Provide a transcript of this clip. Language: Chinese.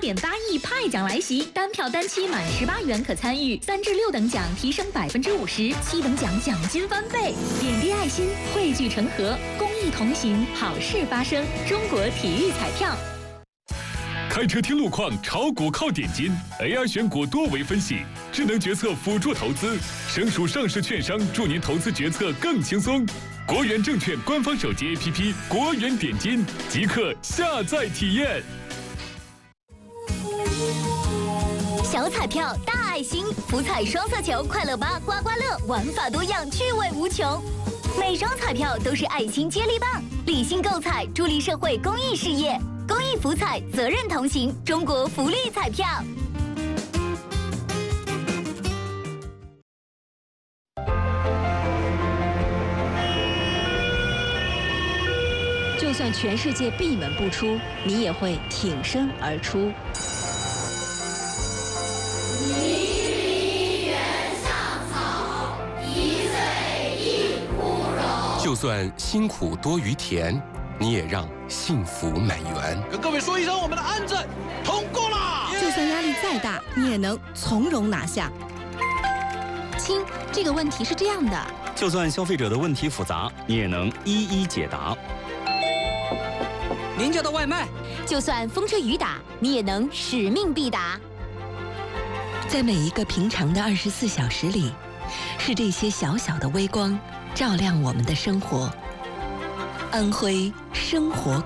8.8亿派奖来袭，单票单期满18元可参与，3至6等奖提升50%，7等奖奖金翻倍。点滴爱心，汇聚成河，公益同行，好事发生。中国体育彩票。 开车听路况，炒股靠点金 ，AI 选股多维分析，智能决策辅助投资，省属上市券商助您投资决策更轻松。国元证券官方手机 APP 国元点金，即刻下载体验。 小彩票大爱心，福彩双色球快乐8刮刮乐，玩法多样，趣味无穷。每张彩票都是爱心接力棒，理性购彩，助力社会公益事业。公益福彩，责任同行，中国福利彩票。 就算全世界闭门不出，你也会挺身而出。 就算辛苦多于甜，你也让幸福满园。 跟各位说一声，我们的案子通过了。 就算压力再大，你也能从容拿下。 亲，这个问题是这样的。 就算消费者的问题复杂，你也能一一解答。 您家的外卖， 就算风吹雨打，你也能使命必达。 在每一个平常的24小时里，是这些小小的微光照亮我们的生活。安徽生活